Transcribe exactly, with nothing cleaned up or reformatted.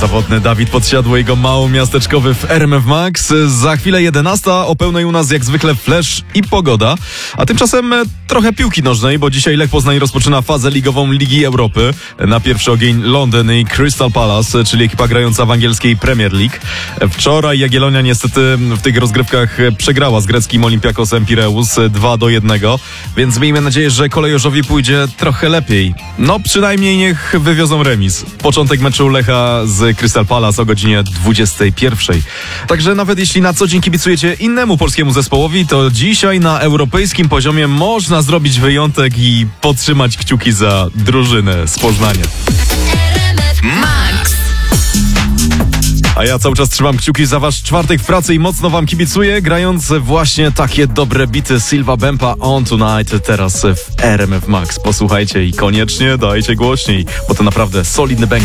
Niezawodny Dawid Podsiadło i jego małomiasteczkowy w R M F Max. Za chwilę jedenasta, o pełnej u nas jak zwykle flash i pogoda. A tymczasem trochę piłki nożnej, bo dzisiaj Lech Poznań rozpoczyna fazę ligową Ligi Europy. Na pierwszy ogień Londyn i Crystal Palace, czyli ekipa grająca w angielskiej Premier League. Wczoraj Jagiellonia niestety w tych rozgrywkach przegrała z greckim Olympiakosem Pireus dwa do jednego, więc miejmy nadzieję, że kolejorzowi pójdzie trochę lepiej. No przynajmniej niech wywiozą remis. Początek meczu Lecha z Crystal Palace o godzinie dwudziestej pierwszej. Także nawet jeśli na co dzień kibicujecie innemu polskiemu zespołowi, to dzisiaj na europejskim poziomie można zrobić wyjątek i podtrzymać kciuki za drużynę z Poznania. Max. A ja cały czas trzymam kciuki za wasz czwartek w pracy i mocno wam kibicuję, grając właśnie takie dobre bity Silva Bempa On Tonight teraz w R M F Max. Posłuchajcie i koniecznie dajcie głośniej, bo to naprawdę solidny bang.